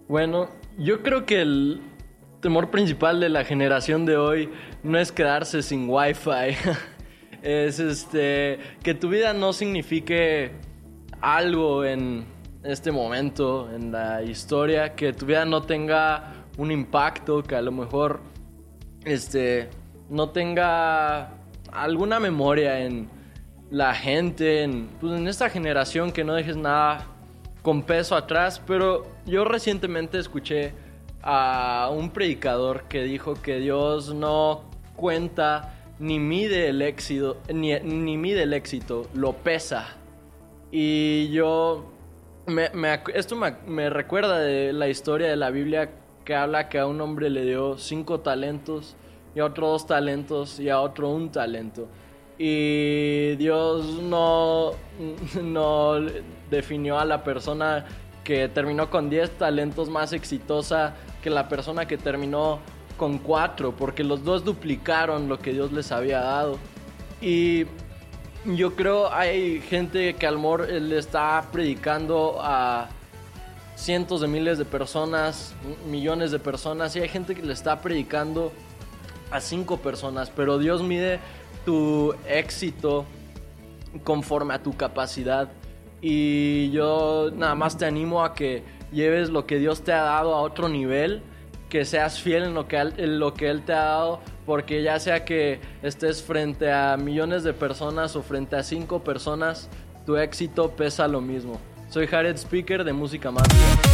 Bueno, yo creo que el temor principal de la generación de hoy no es quedarse sin wifi. Es que tu vida no signifique algo en este momento, en la historia, que tu vida no tenga un impacto, que a lo mejor no tenga alguna memoria en la gente, en esta generación, que no dejes nada con peso atrás. Pero yo recientemente escuché a un predicador que dijo que Dios no cuenta ni mide el éxito, ni mide el éxito, lo pesa. Y yo esto me recuerda de la historia de la Biblia, que habla que a un hombre le dio 5 talentos, y a otro 2 talentos, y a otro 1 talento. Y Dios no definió a la persona que terminó con 10 talentos más exitosa que la persona que terminó con 4, porque los dos duplicaron lo que Dios les había dado. Y yo creo hay gente que al mejor le está predicando a cientos de miles de personas, millones de personas, y hay gente que le está predicando a 5 personas, pero Dios mide tu éxito conforme a tu capacidad. Y yo nada más te animo a que lleves lo que Dios te ha dado a otro nivel, que seas fiel en lo que Él te ha dado, porque ya sea que estés frente a millones de personas o frente a 5 personas, tu éxito pesa lo mismo. Soy Jared Speaker de Música Más Vida.